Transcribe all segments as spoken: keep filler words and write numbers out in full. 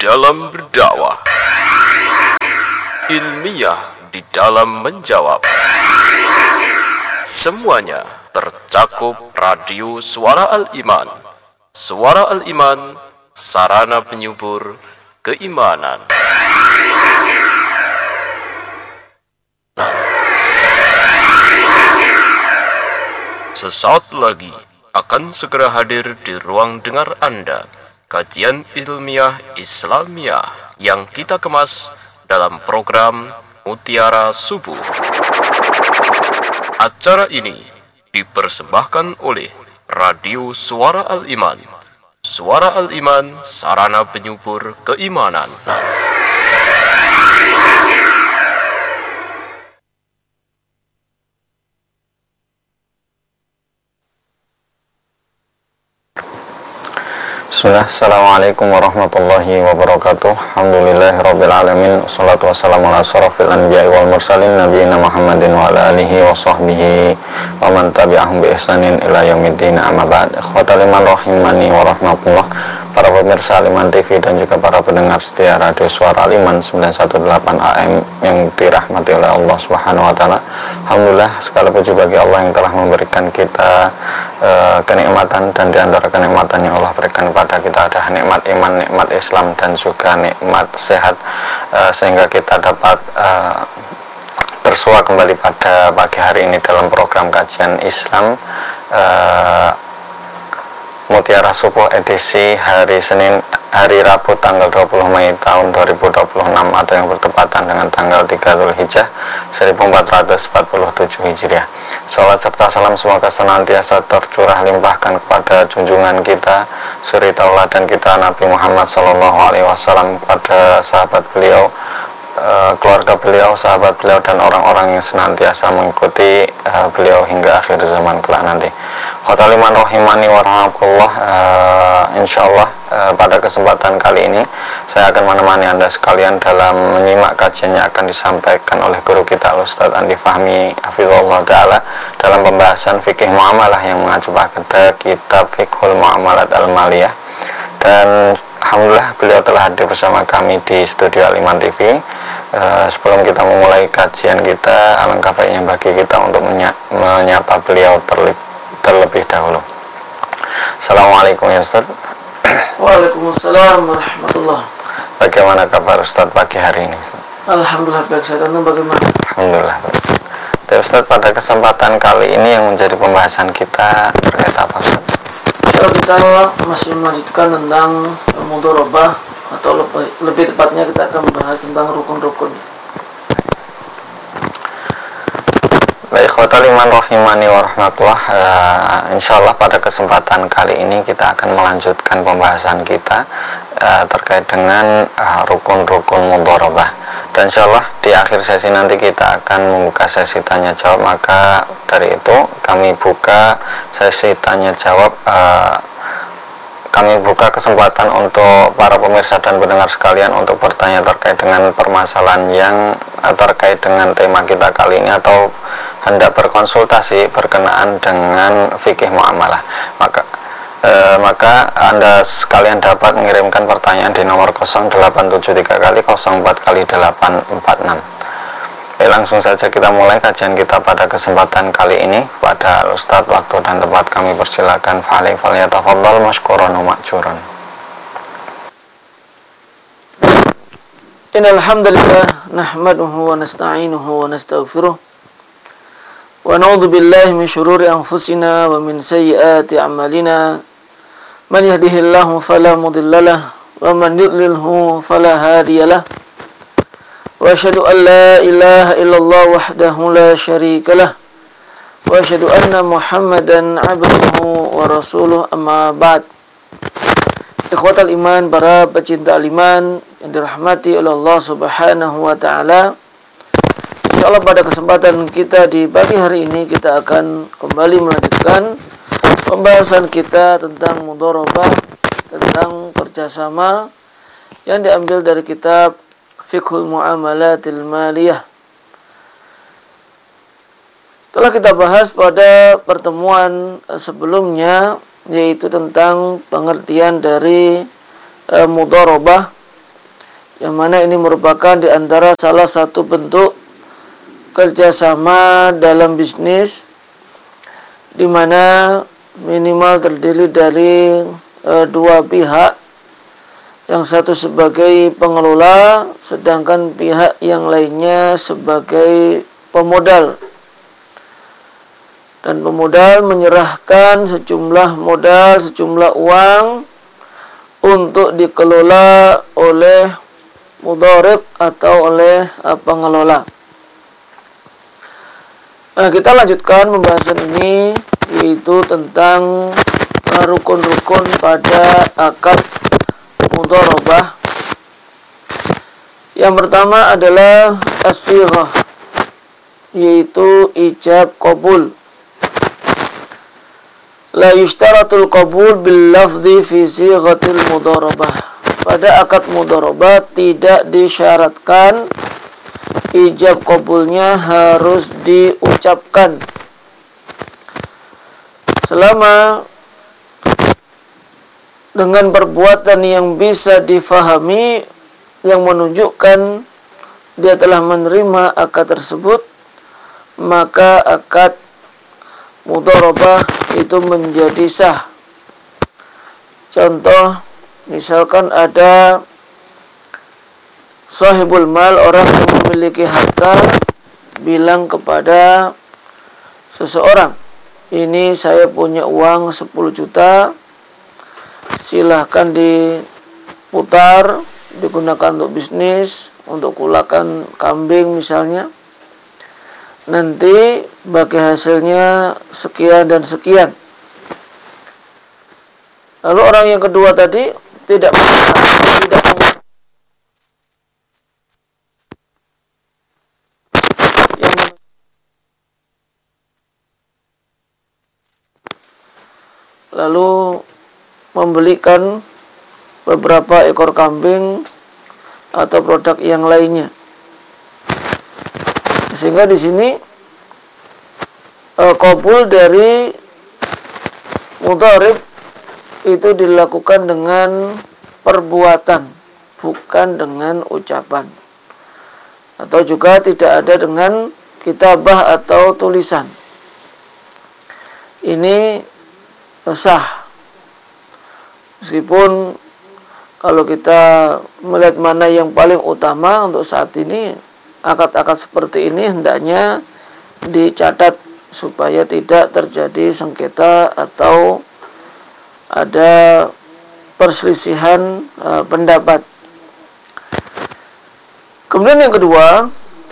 dalam berdakwah, ilmiah di dalam menjawab. Semuanya tercakup radio Suara Al-Iman. Suara Al-Iman, sarana penyubur keimanan. Sesaat lagi akan segera hadir di ruang dengar Anda kajian ilmiah Islamiyah yang kita kemas dalam program Mutiara Subuh. Acara ini dipersembahkan oleh Radio Suara Al-Iman. Suara Al-Iman, sarana penyubur keimanan. Bismillah, Assalamualaikum warahmatullahi wabarakatuh. Alhamdulillahirrabbilalamin. Wassalatu wassalamu ala asrafil anbiya'i wal mursalin nabiyina Muhammadin wa ala alihi wa sahbihi wa man tabi'ahum bi ihsanin ila yaumiddin, amma ba'd. Ikhwatal iman rahimani wa rahmatullah. Para pemirsa Al-Iman T V dan juga para pendengar setia Radio Suara Al-Iman sembilan satu delapan A M yang dirahmati oleh Allah Subhanahu wa taala. Alhamdulillah, segala puji bagi Allah yang telah memberikan kita uh, kenikmatan, dan di antara kenikmatan yang Allah berikan kepada kita ada nikmat iman, nikmat Islam, dan juga nikmat sehat, uh, sehingga kita dapat uh, bersua kembali pada pagi hari ini dalam program kajian Islam uh, Mutiara Subuh edisi hari Senin, hari Rabu tanggal dua puluh Mei tahun dua ribu dua puluh enam, atau yang bertepatan dengan tanggal tiga Dzulhijjah seribu empat ratus empat puluh tujuh Hijriah. Salat serta salam semoga senantiasa tercurah limpahkan kepada junjungan kita, suri tauladan kita Nabi Muhammad sallallahu alaihi wasallam, kepada sahabat beliau, keluarga beliau, sahabat beliau, dan orang-orang yang senantiasa mengikuti uh, beliau hingga akhir zaman kelak nanti. Khotal iman rahimani wa rahmatullah. uh, Insyaallah uh, pada kesempatan kali ini saya akan menemani Anda sekalian dalam menyimak kajian yang akan disampaikan oleh guru kita Ustaz Andi Fahmi hafizahullah taala dalam pembahasan fikih muamalah yang mengacu pada kitab Fiqhul Muamalat Al-Maliyah. Dan alhamdulillah beliau telah hadir bersama kami di studio Al-Iman T V. Uh, sebelum kita memulai kajian kita, alangkah baiknya bagi kita untuk menya menyapa beliau terlebih, terlebih dahulu. Assalamualaikum ya Ustaz. Waalaikumsalam warahmatullahi. Bagaimana kabar Ustaz pagi hari ini? Alhamdulillah baik, saya tentu bagaimana? Alhamdulillah baik. Jadi Ustaz, pada kesempatan kali ini yang menjadi pembahasan kita terkait apa Ustaz? Kalau kita masih melanjutkan tentang mudharabah, atau lebih, lebih tepatnya kita akan membahas tentang rukun-rukun. Baik, khotal iman rahimani wa rahmatullah. uh, Insyaallah pada kesempatan kali ini kita akan melanjutkan pembahasan kita uh, terkait dengan uh, rukun-rukun mudharabah. Dan insyaallah di akhir sesi nanti kita akan membuka sesi tanya jawab. Maka dari itu kami buka sesi tanya jawab, uh, kami buka kesempatan untuk para pemirsa dan pendengar sekalian untuk bertanya terkait dengan permasalahan yang uh, terkait dengan tema kita kali ini, atau hendak berkonsultasi berkenaan dengan fikih muamalah. Maka e, maka Anda sekalian dapat mengirimkan pertanyaan di nomor nol delapan tujuh tiga kali nol empat kali delapan empat enam. Oke, langsung saja kita mulai kajian kita pada kesempatan kali ini. Pada Ustadz, waktu dan tempat kami persilakan. Fa'alai falyatafaddal mashkuran wa ma'juran. Innal hamdalillah nahmaduhu wa nasta'inuhu wa nastaghfiruh wa na'udzu billahi min shururi anfusina wa min sayyiati a'malina. Man yahdihillahu fala mudhillalah wa man yudlilhu fala hadiyalah. Wa asyhadu an la ilaha illallah wahdahu la syarikalah wa asyhadu anna Muhammadan 'abduhu wa rasuluh, amma ba'd. Ikhwatal iman, para pecinta al-iman yang dirahmati oleh Allah Subhanahu wa taala. Insyaallah pada kesempatan kita di pagi hari ini kita akan kembali melanjutkan pembahasan kita tentang mudharabah, tentang kerjasama yang diambil dari kitab Fiqhul Muamalatil Maliyah. Telah kita bahas pada pertemuan sebelumnya, yaitu tentang pengertian dari e, mudharabah yang mana ini merupakan di antara salah satu bentuk kerjasama dalam bisnis, di mana minimal terdiri dari e, dua pihak, yang satu sebagai pengelola, sedangkan pihak yang lainnya sebagai pemodal. Dan pemodal menyerahkan sejumlah modal, sejumlah uang untuk dikelola oleh mudharib atau oleh uh, pengelola. Nah, kita lanjutkan pembahasan ini, yaitu tentang uh, rukun-rukun pada akad mudharabah. Yang pertama adalah as-sighah, yaitu ijab qabul. La yushtaratul qabul bil lafzi fi sighatil mudharabah. Pada akad mudharabah tidak disyaratkan ijab qabulnya harus diucapkan, selama dengan perbuatan yang bisa difahami yang menunjukkan dia telah menerima akad tersebut, maka akad mudharabah itu menjadi sah. Contoh, misalkan ada sahibul mal, orang yang memiliki harta, bilang kepada seseorang, ini saya punya uang sepuluh juta, silahkan diputar, digunakan untuk bisnis, untuk kulakan kambing misalnya, nanti bagi hasilnya sekian dan sekian. Lalu orang yang kedua tadi tidak tidak yang lalu membelikan beberapa ekor kambing atau produk yang lainnya. Sehingga di sini e, qabul dari mudharib itu dilakukan dengan perbuatan, bukan dengan ucapan, atau juga tidak ada dengan kitabah atau tulisan. Ini sah, meskipun kalau kita melihat mana yang paling utama untuk saat ini, akad-akad seperti ini hendaknya dicatat supaya tidak terjadi sengketa atau ada perselisihan uh, pendapat. Kemudian yang kedua,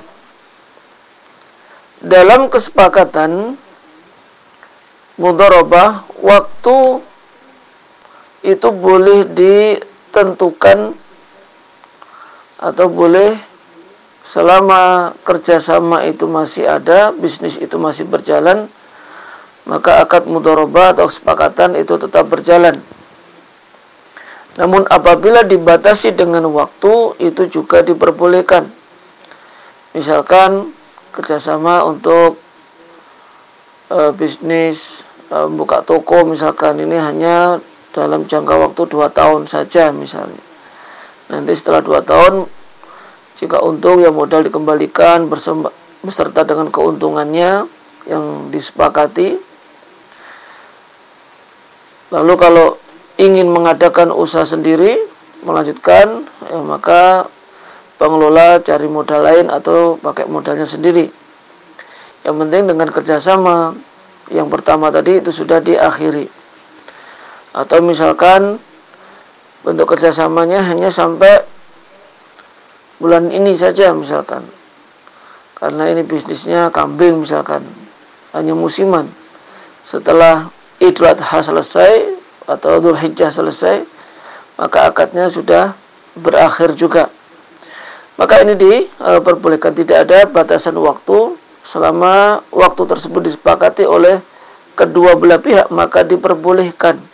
dalam kesepakatan mudharabah, waktu itu boleh ditentukan atau boleh selama kerjasama itu masih ada, bisnis itu masih berjalan, maka akad mudharabah atau kesepakatan itu tetap berjalan. Namun apabila dibatasi dengan waktu, itu juga diperbolehkan. Misalkan kerjasama untuk e, bisnis e, buka toko, misalkan ini hanya dalam jangka waktu dua tahun saja misalnya. Nanti setelah dua tahun, jika untung ya modal dikembalikan beserta dengan keuntungannya yang disepakati. Lalu kalau ingin mengadakan usaha sendiri, melanjutkan, ya maka pengelola cari modal lain atau pakai modalnya sendiri. Yang penting dengan kerjasama yang pertama tadi itu sudah diakhiri. Atau misalkan bentuk kerjasamanya hanya sampai bulan ini saja misalkan, karena ini bisnisnya kambing misalkan, hanya musiman. Setelah Idul Adha selesai atau Dzul Hijjah selesai, maka akadnya sudah berakhir juga. Maka ini diperbolehkan, tidak ada batasan waktu, selama waktu tersebut disepakati oleh kedua belah pihak maka diperbolehkan.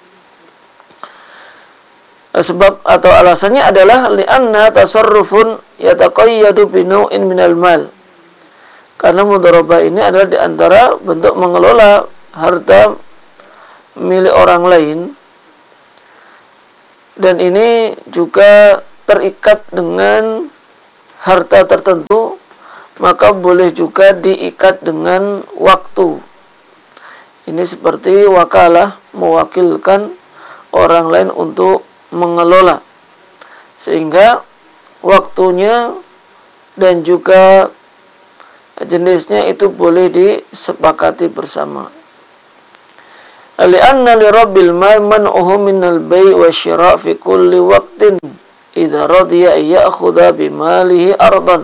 Sebab atau alasannya adalah li'anna tasarrufun yataqayyadu binau'in minal mal. Karena mudharabah ini adalah di antara bentuk mengelola harta milik orang lain, dan ini juga terikat dengan harta tertentu, maka boleh juga diikat dengan waktu. Ini seperti wakalah, mewakilkan orang lain untuk mengelola, sehingga waktunya dan juga jenisnya itu boleh disepakati bersama. Li'anna li rabbil mal man'uhu minal bai' wa syira' fi kulli waqtin idza radiya ya'khudha bi malihi ardan.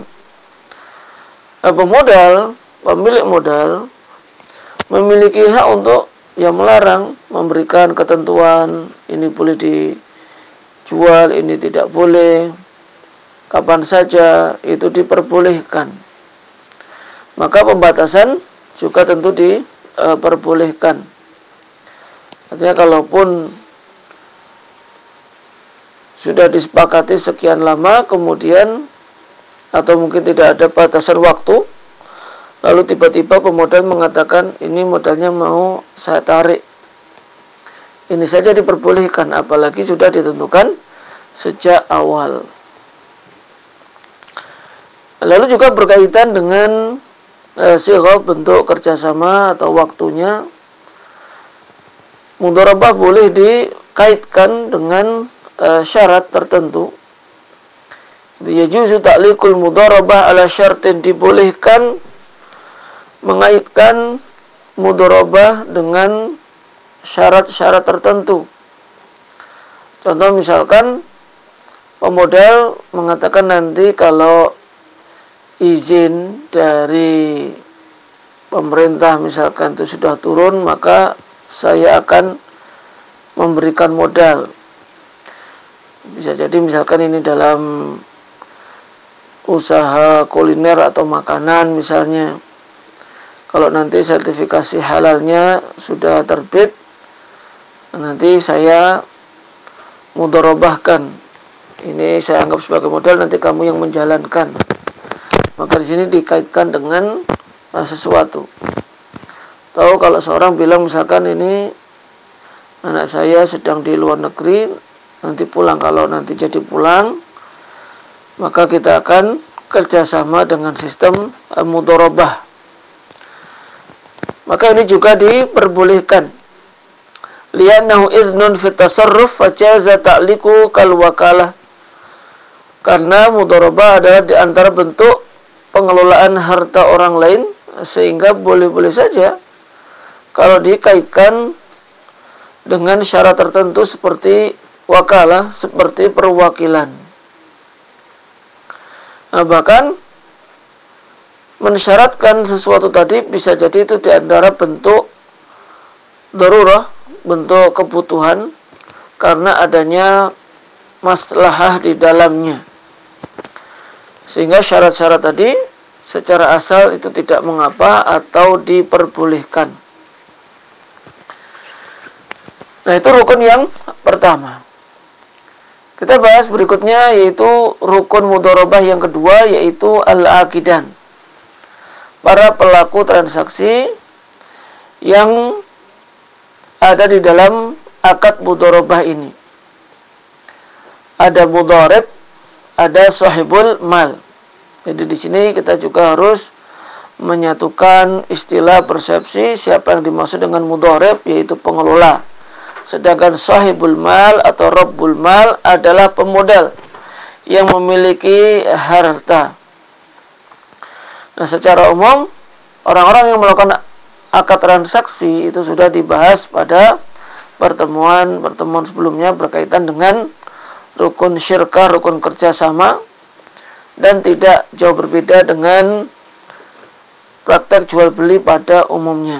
Pemodal, pemilik modal memiliki hak untuk yang melarang, memberikan ketentuan ini boleh dijual, ini tidak boleh, kapan saja itu diperbolehkan. Maka pembatasan juga tentu diperbolehkan. Artinya kalaupun sudah disepakati sekian lama, kemudian atau mungkin tidak ada batasan waktu, lalu tiba-tiba pemodal mengatakan ini modalnya mau saya tarik, ini saja diperbolehkan, apalagi sudah ditentukan sejak awal. Lalu juga berkaitan dengan eh, sigha, bentuk kerjasama atau waktunya. Mudharabah boleh dikaitkan dengan eh, syarat tertentu. Yajuzu ta'liqul mudharabah ala syartin, dibolehkan mengaitkan mudharabah dengan syarat-syarat tertentu. Contoh misalkan pemodal mengatakan nanti kalau izin dari pemerintah misalkan itu sudah turun, maka saya akan memberikan modal. Bisa jadi misalkan ini dalam usaha kuliner atau makanan misalnya. Kalau nanti sertifikasi halalnya sudah terbit, nanti saya mudharabahkan. Ini saya anggap sebagai modal, nanti kamu yang menjalankan. Maka di sini dikaitkan dengan uh, sesuatu. Tahu kalau seorang bilang misalkan ini anak saya sedang di luar negeri, nanti pulang, kalau nanti jadi pulang, maka kita akan kerjasama dengan sistem uh, mudharabah. Maka ini juga diperbolehkan. Li'annahu idznun fi tasarruf fajaza ta'liqu kal wakalah. Karena mudharabah adalah di antara bentuk pengelolaan harta orang lain, sehingga boleh-boleh saja kalau dikaitkan dengan syarat tertentu seperti wakalah, seperti perwakilan. Nah, bahkan mensyaratkan sesuatu tadi bisa jadi itu di antara bentuk darurah, bentuk kebutuhan, karena adanya maslahah di dalamnya. Sehingga syarat-syarat tadi secara asal itu tidak mengapa atau diperbolehkan. Nah, itu rukun yang pertama. Kita bahas berikutnya, yaitu rukun mudharabah yang kedua, yaitu al-aqidan. Para pelaku transaksi yang ada di dalam akad mudharabah ini. Ada mudharib, ada sahibul mal. Jadi di sini kita juga harus menyatukan istilah persepsi siapa yang dimaksud dengan mudharib, yaitu pengelola. Sedangkan sahibul mal atau rabbul mal adalah pemodal yang memiliki harta. Nah, secara umum orang-orang yang melakukan akad transaksi itu sudah dibahas pada pertemuan-pertemuan sebelumnya berkaitan dengan rukun syirkah, rukun kerjasama, dan tidak jauh berbeda dengan praktek jual beli pada umumnya.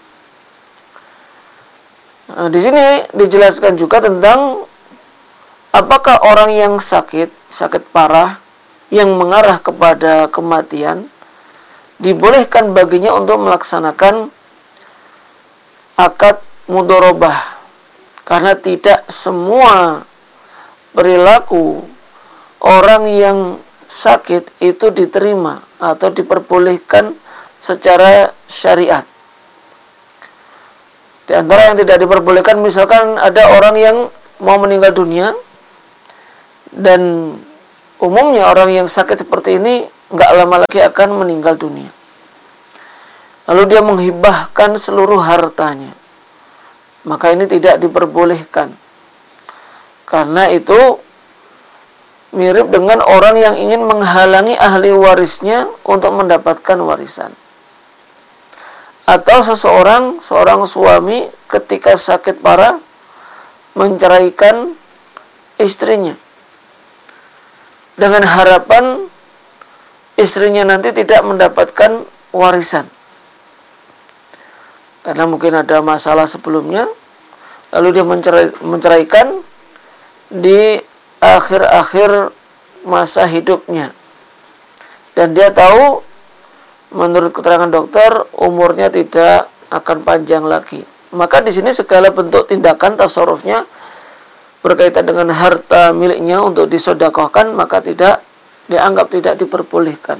Nah, di sini dijelaskan juga tentang apakah orang yang sakit, sakit parah yang mengarah kepada kematian, dibolehkan baginya untuk melaksanakan akad mudharabah, karena tidak semua perilaku orang yang sakit itu diterima atau diperbolehkan secara syariat. Di antara yang tidak diperbolehkan, misalkan ada orang yang mau meninggal dunia dan umumnya orang yang sakit seperti ini nggak lama lagi akan meninggal dunia. Lalu dia menghibahkan seluruh hartanya. Maka ini tidak diperbolehkan. Karena itu mirip dengan orang yang ingin menghalangi ahli warisnya untuk mendapatkan warisan. Atau seseorang, seorang suami ketika sakit parah menceraikan istrinya dengan harapan istrinya nanti tidak mendapatkan warisan. Karena mungkin ada masalah sebelumnya, lalu dia mencerai, menceraikan di akhir-akhir masa hidupnya. Dan dia tahu, menurut keterangan dokter, umurnya tidak akan panjang lagi. Maka di sini segala bentuk tindakan tasarrufnya berkaitan dengan harta miliknya untuk disedekahkan, maka tidak dianggap tidak diperbolehkan.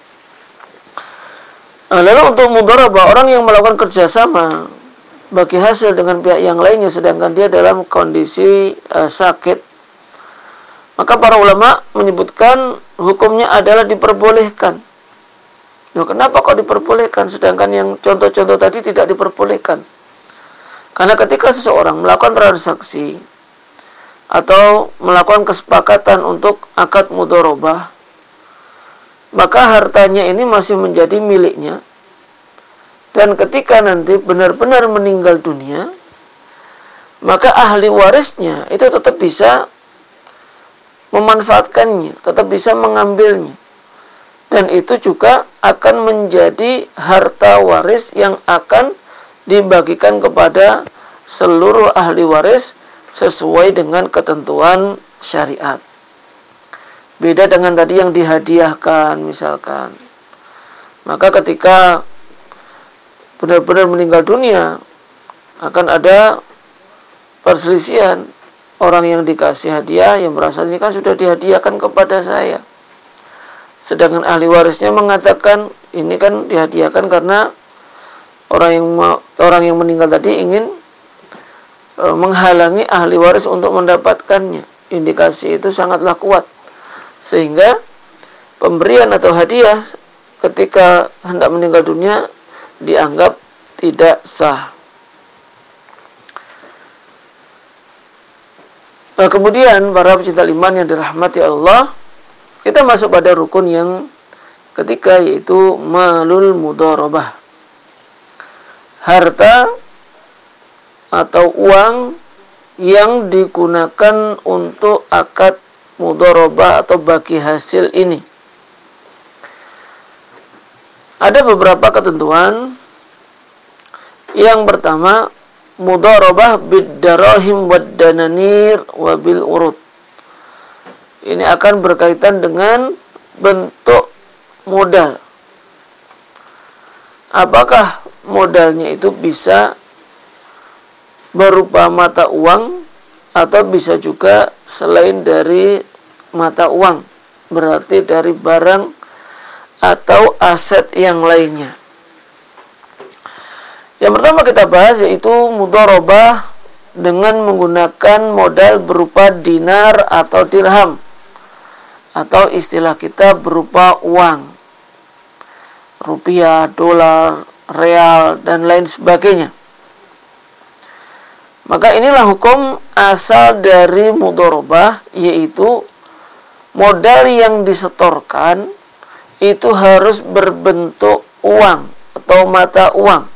Nah, lalu untuk mudharabah, orang yang melakukan kerjasama bagi hasil dengan pihak yang lainnya sedangkan dia dalam kondisi uh, sakit, maka para ulama menyebutkan hukumnya adalah diperbolehkan. Nah, kenapa kok diperbolehkan sedangkan yang contoh-contoh tadi tidak diperbolehkan? Karena ketika seseorang melakukan transaksi atau melakukan kesepakatan untuk akad mudharabah, maka hartanya ini masih menjadi miliknya. Dan ketika nanti benar-benar meninggal dunia, maka ahli warisnya itu tetap bisa memanfaatkannya, tetap bisa mengambilnya. Dan itu juga akan menjadi harta waris yang akan dibagikan kepada seluruh ahli waris sesuai dengan ketentuan syariat. Beda dengan tadi yang dihadiahkan misalkan. Maka ketika benar-benar meninggal dunia, akan ada perselisihan. Orang yang dikasih hadiah yang merasa ini kan sudah dihadiahkan kepada saya, sedangkan ahli warisnya mengatakan ini kan dihadiahkan karena orang yang orang yang meninggal tadi ingin e, menghalangi ahli waris untuk mendapatkannya. Indikasi itu sangatlah kuat, sehingga pemberian atau hadiah ketika hendak meninggal dunia dianggap tidak sah. Nah, kemudian para pecinta iman yang dirahmati Allah, kita masuk pada rukun yang ketiga, yaitu malul mudharabah. Harta atau uang yang digunakan untuk akad mudharabah atau bagi hasil ini. Ada beberapa ketentuan. Yang pertama, mudharabah bid-darahim wad-dananir wabil urud. Ini akan berkaitan dengan bentuk modal. Apakah modalnya itu bisa berupa mata uang atau bisa juga selain dari mata uang, berarti dari barang atau aset yang lainnya. Yang pertama kita bahas yaitu mudharabah dengan menggunakan modal berupa dinar atau dirham, atau istilah kita berupa uang, rupiah, dolar, real, dan lain sebagainya. Maka inilah hukum asal dari mudharabah, yaitu modal yang disetorkan itu harus berbentuk uang atau mata uang.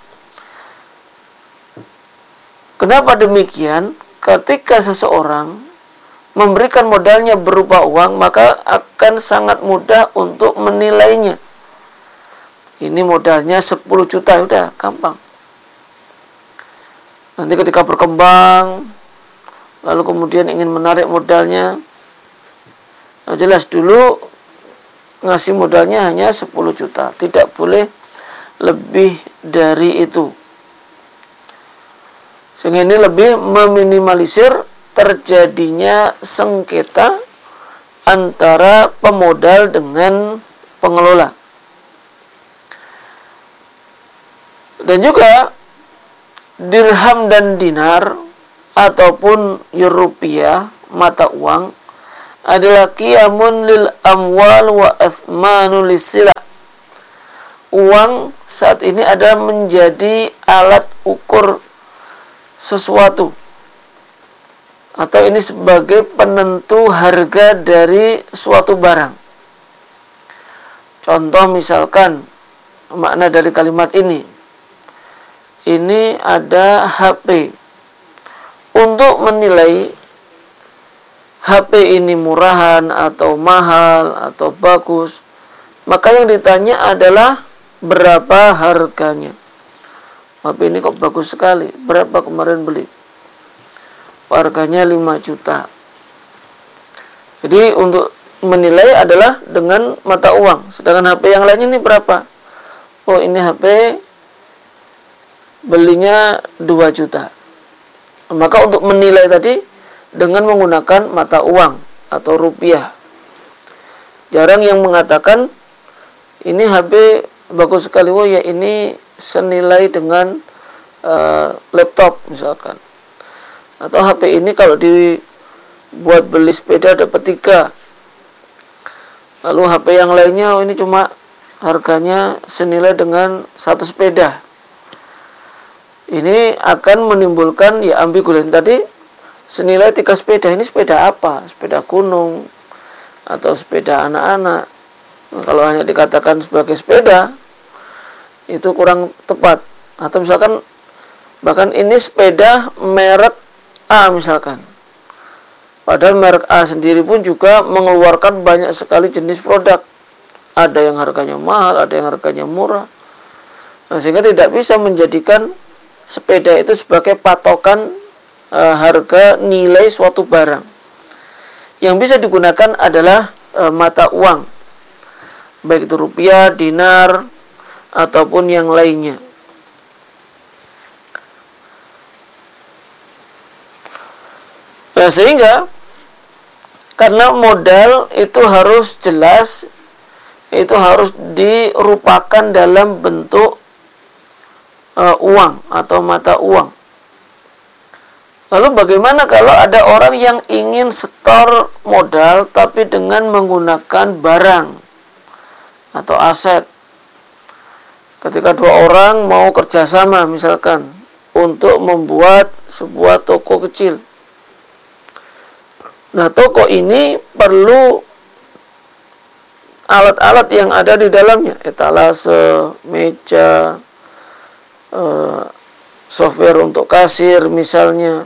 Kenapa demikian? Ketika seseorang memberikan modalnya berupa uang, maka akan sangat mudah untuk menilainya. Ini modalnya sepuluh juta, udah gampang. Nanti ketika berkembang, lalu kemudian ingin menarik modalnya, nah jelas dulu ngasih modalnya hanya sepuluh juta, tidak boleh lebih dari itu. Sehingga ini lebih meminimalisir terjadinya sengketa antara pemodal dengan pengelola. Dan juga dirham dan dinar ataupun rupiah, mata uang, adalah qiyamun lil amwal wa athmanu lisila. Uang saat ini adalah menjadi alat ukur sesuatu, atau ini sebagai penentu harga dari suatu barang. Contoh misalkan makna dari kalimat ini, ini ada H P. Untuk menilai H P ini murahan atau mahal atau bagus, maka yang ditanya adalah berapa harganya. H P ini kok bagus sekali, berapa kemarin beli? Harganya lima juta. Jadi untuk menilai adalah dengan mata uang. Sedangkan H P yang lainnya ini berapa? Oh, ini H P belinya dua juta. Maka untuk menilai tadi dengan menggunakan mata uang atau rupiah. Jarang yang mengatakan ini H P bagus sekali, oh ya ini senilai dengan uh, laptop misalkan. Atau H P ini kalau dibuat beli sepeda dapat tiga. Lalu H P yang lainnya, oh ini cuma harganya senilai dengan satu sepeda. Ini akan menimbulkan ya ambiguitas tadi, senilai tiga sepeda. Ini sepeda apa? Sepeda gunung atau sepeda anak-anak. Nah, kalau hanya dikatakan sebagai sepeda, itu kurang tepat. Atau misalkan bahkan ini sepeda merek A misalkan. Padahal merek A sendiri pun juga mengeluarkan banyak sekali jenis produk. Ada yang harganya mahal, ada yang harganya murah. Nah, sehingga tidak bisa menjadikan sepeda itu sebagai patokan e, harga nilai suatu barang. Yang bisa digunakan adalah e, mata uang, baik itu rupiah, dinar, ataupun yang lainnya. Nah, sehingga karena modal itu harus jelas, itu harus dirupakan dalam bentuk uh, uang atau mata uang. Lalu bagaimana kalau ada orang yang ingin setor modal tapi dengan menggunakan barang atau aset? Ketika dua orang mau kerjasama misalkan untuk membuat sebuah toko kecil. Nah, toko ini perlu alat-alat yang ada di dalamnya, etalase, meja, eh, software untuk kasir misalnya,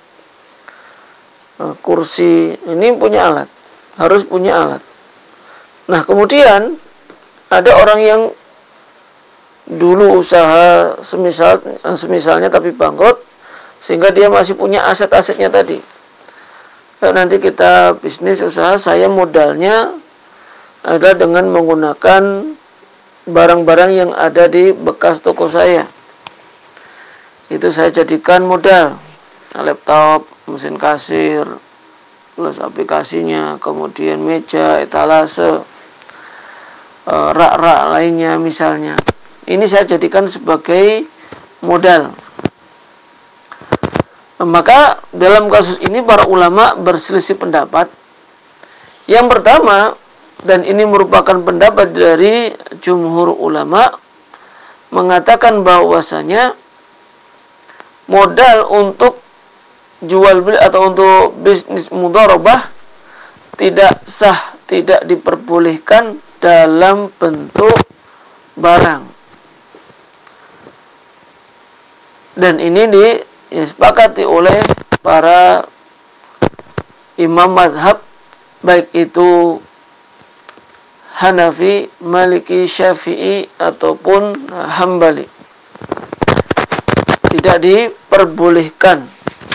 eh, kursi. Ini punya alat, harus punya alat. Nah, kemudian ada orang yang dulu usaha semisal semisalnya tapi bangkrut, sehingga dia masih punya aset-asetnya tadi. Nanti kita bisnis usaha, saya modalnya adalah dengan menggunakan barang-barang yang ada di bekas toko saya. Itu saya jadikan modal. Laptop, mesin kasir, plus aplikasinya, kemudian meja, etalase, rak-rak lainnya misalnya. Ini saya jadikan sebagai modal. Maka dalam kasus ini para ulama berselisih pendapat. Yang pertama, dan ini merupakan pendapat dari jumhur ulama, mengatakan bahwasanya modal untuk jual beli atau untuk bisnis mudharabah tidak sah, tidak diperbolehkan dalam bentuk barang. Dan ini di disepakati oleh para imam madhab, baik itu Hanafi, Maliki, Syafi'i ataupun Hambali. Tidak diperbolehkan.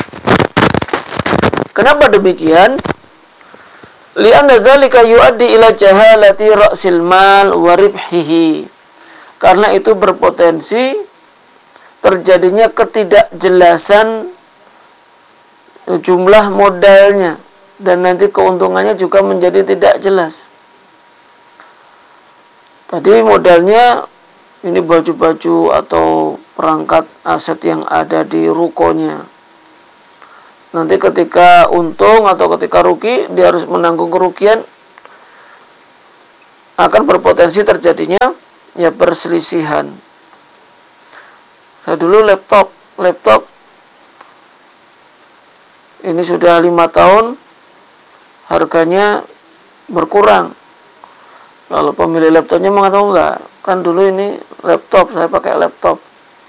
Kenapa demikian? Li'anna dzalika yuaddi ila jahalati ra'sil mal wa ribhihi. Karena itu berpotensi terjadinya ketidakjelasan jumlah modalnya, dan nanti keuntungannya juga menjadi tidak jelas. Tadi modalnya ini baju-baju atau perangkat aset yang ada di rukonya. nanti ketika untung atau ketika rugi dia harus menanggung kerugian, akan berpotensi terjadinya ya perselisihan. Saya dulu laptop laptop ini sudah lima tahun, harganya berkurang. Lalu pemilik laptopnya mengatakan, enggak, kan dulu ini laptop, saya pakai laptop.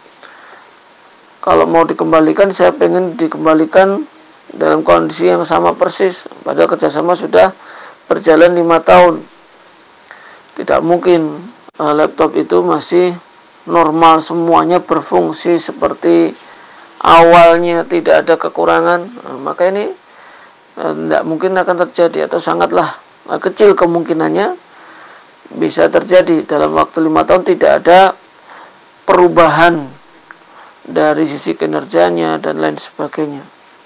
Kalau mau dikembalikan, saya pengen dikembalikan dalam kondisi yang sama persis. Padahal kerjasama sudah berjalan lima tahun. Tidak mungkin uh, laptop itu masih normal, semuanya berfungsi seperti awalnya, tidak ada kekurangan. Nah, maka ini uh, tidak mungkin akan terjadi, atau sangatlah uh, kecil kemungkinannya bisa terjadi. Dalam waktu lima tahun tidak ada perubahan dari sisi kinerjanya dan lain sebagainya.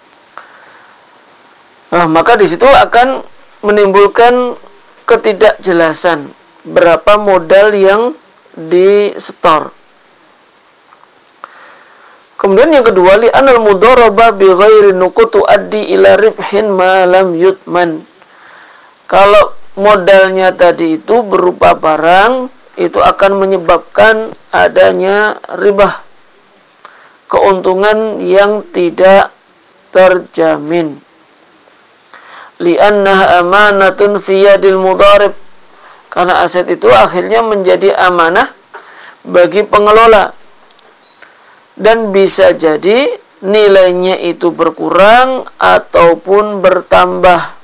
Nah, maka di situ akan menimbulkan ketidakjelasan berapa modal yang di-setor. Kemudian yang kedua, li anal mudharabah bi ghairi nuqut tuaddi ila ribhin ma lam yutman. Kalau modalnya tadi itu berupa barang, itu akan menyebabkan adanya ribah, keuntungan yang tidak terjamin. Li'annaha amanatun fi yadil mudharib, karena aset itu akhirnya menjadi amanah bagi pengelola, dan bisa jadi nilainya itu berkurang ataupun bertambah.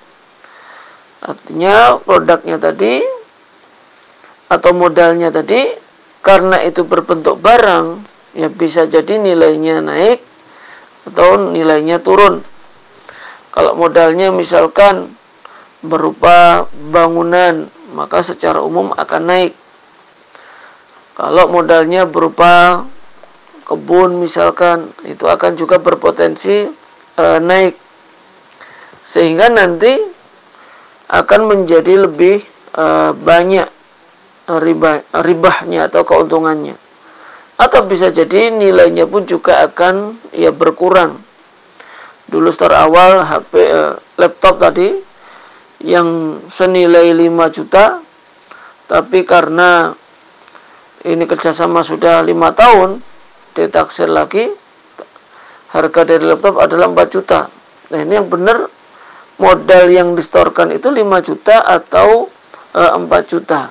Artinya produknya tadi atau modalnya tadi, karena itu berbentuk barang, ya bisa jadi nilainya naik atau nilainya turun. Kalau modalnya misalkan berupa bangunan, maka secara umum akan naik. Kalau modalnya berupa kebun misalkan, itu akan juga berpotensi e, naik. Sehingga nanti akan menjadi lebih e, banyak riba, ribahnya atau keuntungannya. Atau bisa jadi nilainya pun juga akan ya berkurang. Dulu start awal H P e, laptop tadi yang senilai lima juta, tapi karena ini kerjasama sudah lima tahun, ditaksir lagi harga dari laptop adalah empat juta. Nah, ini yang benar modal yang distorkan itu lima juta atau e, empat juta.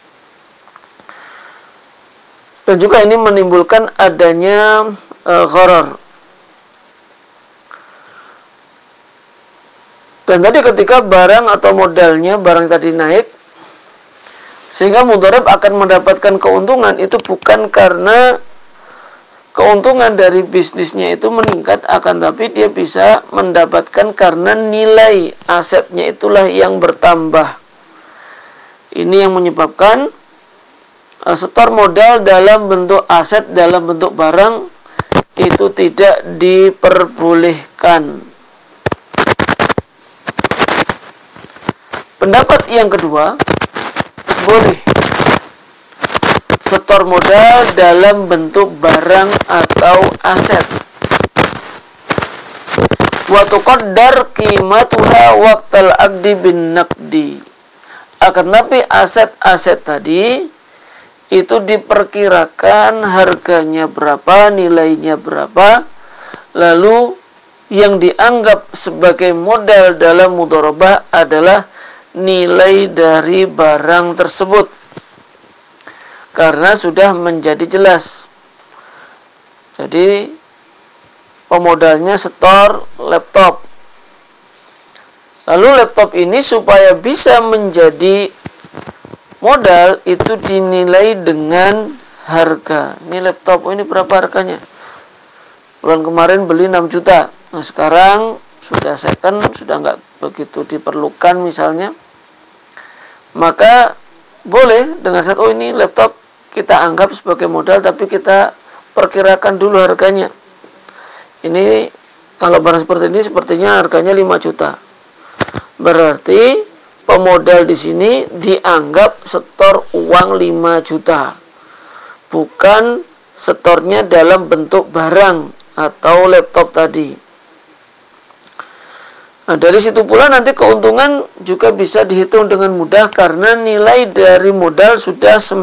Dan juga ini menimbulkan adanya e, gharar. Dan tadi ketika barang atau modalnya, barang tadi naik, sehingga mudharib akan mendapatkan keuntungan, itu bukan karena keuntungan dari bisnisnya itu meningkat, akan tapi dia bisa mendapatkan karena nilai asetnya itulah yang bertambah. Ini yang menyebabkan uh, setor modal dalam bentuk aset, dalam bentuk barang itu tidak diperbolehkan. Pendapat yang kedua, boleh setor modal dalam bentuk barang atau aset. Wa tuqaddar qimatuha waqtal aqdi bin naqdi. Akan tapi aset-aset tadi itu diperkirakan harganya berapa, nilainya berapa, lalu yang dianggap sebagai modal dalam mudharabah adalah nilai dari barang tersebut, karena sudah menjadi jelas. Jadi pemodalnya setor laptop, lalu laptop ini supaya bisa menjadi modal itu dinilai dengan harga. Ini laptop ini berapa harganya? Bulan kemarin beli enam juta, nah sekarang sudah second, sudah nggak begitu diperlukan misalnya, maka boleh dengan saat, oh ini laptop kita anggap sebagai modal, tapi kita perkirakan dulu harganya. Ini kalau barang seperti ini sepertinya harganya lima juta. Berarti pemodal di sini dianggap setor uang lima juta. Bukan setornya dalam bentuk barang atau laptop tadi. Nah, dari situ pula nanti keuntungan juga bisa dihitung dengan mudah karena nilai dari modal sudah semakin